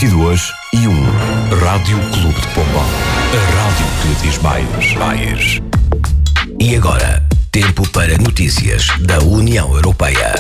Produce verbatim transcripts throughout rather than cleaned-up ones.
vinte e duas e um. Rádio Clube de Pombal. A rádio que lhe diz baias. Baias. E agora, tempo para notícias da União Europeia.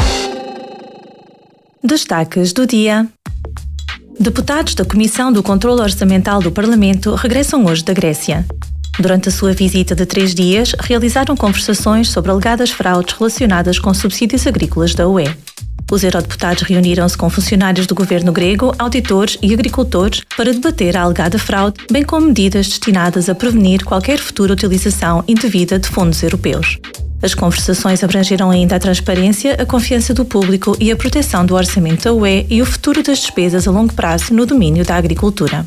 Destaques do dia. Deputados da Comissão do Controlo Orçamental do Parlamento regressam hoje da Grécia. Durante a sua visita de três dias, realizaram conversações sobre alegadas fraudes relacionadas com subsídios agrícolas da U E. Os eurodeputados reuniram-se com funcionários do governo grego, auditores e agricultores para debater a alegada fraude, bem como medidas destinadas a prevenir qualquer futura utilização indevida de fundos europeus. As conversações abrangeram ainda a transparência, a confiança do público e a proteção do orçamento da U E e o futuro das despesas a longo prazo no domínio da agricultura.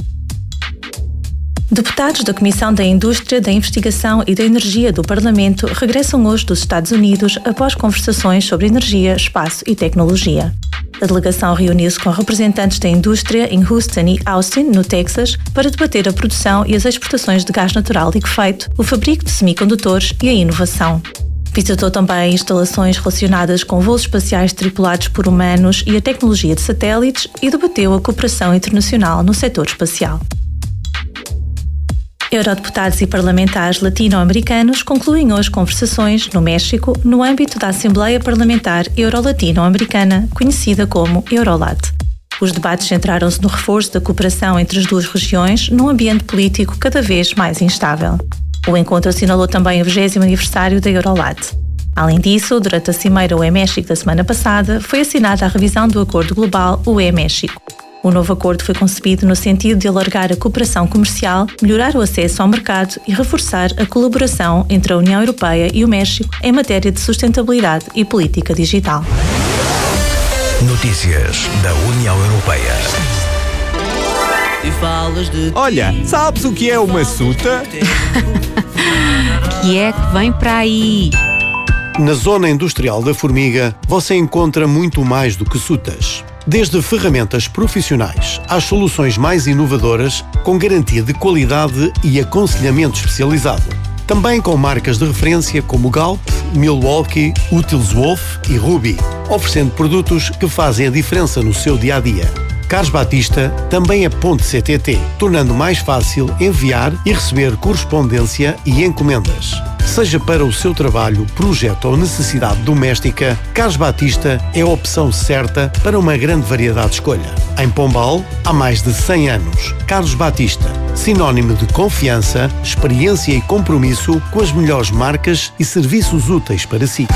Deputados da Comissão da Indústria, da Investigação e da Energia do Parlamento regressam hoje dos Estados Unidos após conversações sobre energia, espaço e tecnologia. A delegação reuniu-se com representantes da indústria em Houston e Austin, no Texas, para debater a produção e as exportações de gás natural liquefeito, o fabrico de semicondutores e a inovação. Visitou também instalações relacionadas com voos espaciais tripulados por humanos e a tecnologia de satélites e debateu a cooperação internacional no setor espacial. Eurodeputados e parlamentares latino-americanos concluem hoje conversações no México no âmbito da Assembleia Parlamentar Euro-Latino-Americana, conhecida como Eurolat. Os debates centraram-se no reforço da cooperação entre as duas regiões num ambiente político cada vez mais instável. O encontro assinalou também o vigésimo aniversário da Eurolat. Além disso, durante a Cimeira U E-México da semana passada, foi assinada a revisão do Acordo Global U E-México. O novo acordo foi concebido no sentido de alargar a cooperação comercial, melhorar o acesso ao mercado e reforçar a colaboração entre a União Europeia e o México em matéria de sustentabilidade e política digital. Notícias da União Europeia. Olha, sabes o que é uma suta? Que é que vem para aí? Na zona industrial da Formiga, você encontra muito mais do que sutas. Desde ferramentas profissionais às soluções mais inovadoras, com garantia de qualidade e aconselhamento especializado. Também com marcas de referência como Galp, Milwaukee, Utilswolf e Ruby, oferecendo produtos que fazem a diferença no seu dia-a-dia. Carlos Batista também é ponto C T T, tornando mais fácil enviar e receber correspondência e encomendas. Seja para o seu trabalho, projeto ou necessidade doméstica, Carlos Batista é a opção certa para uma grande variedade de escolha. Em Pombal, há mais de cem anos. Carlos Batista, sinónimo de confiança, experiência e compromisso com as melhores marcas e serviços úteis para si.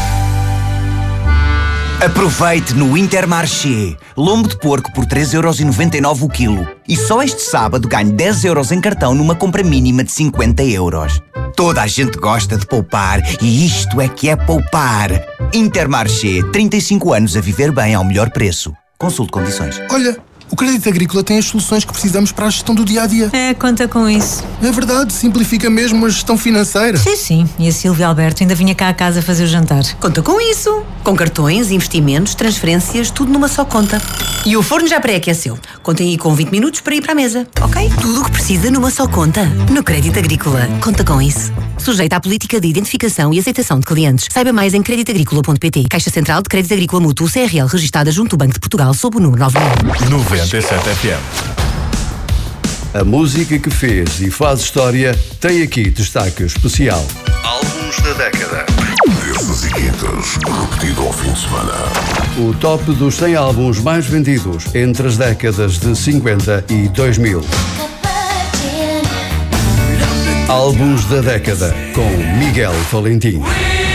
Aproveite no Intermarché. Lombo de porco por três euros e noventa e nove o quilo. E só este sábado ganhe dez euros em cartão numa compra mínima de cinquenta euros. Toda a gente gosta de poupar e isto é que é poupar. Intermarché, trinta e cinco anos a viver bem ao melhor preço. Consulte condições. Olha, o Crédito Agrícola tem as soluções que precisamos para a gestão do dia-a-dia. É, conta com isso. É verdade, simplifica mesmo a gestão financeira. Sim, sim. E a Silvia Alberto ainda vinha cá a casa fazer o jantar. Conta com isso. Com cartões, investimentos, transferências, tudo numa só conta. E o forno já pré-aqueceu. Contem aí com vinte minutos para ir para a mesa, ok? Tudo o que precisa numa só conta. No Crédito Agrícola. Conta com isso. Sujeita à política de identificação e aceitação de clientes. Saiba mais em crédito agrícola ponto pt. Caixa Central de Crédito Agrícola Mútuo C R L, registada junto ao Banco de Portugal, sob o número nove mil. noventa e sete F M. A música que fez e faz história tem aqui destaque especial. Álbuns da década. Esses equipas, repetido ao fim de semana. O top dos cem álbuns mais vendidos entre as décadas de cinquenta e dois mil. Álbuns da década com Miguel Valentim.